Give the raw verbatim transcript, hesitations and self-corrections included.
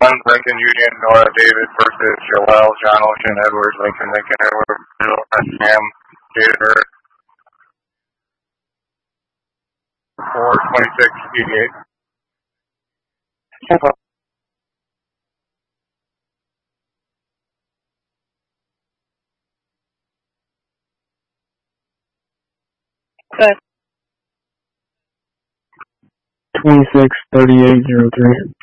one, Lincoln Union, Nora David versus Joel, John Ocean, Edwards, Lincoln, Lincoln, Edward, Sam, David Earth, four twenty-six eighty-eight. Good. twenty-six thirty-eight zero three.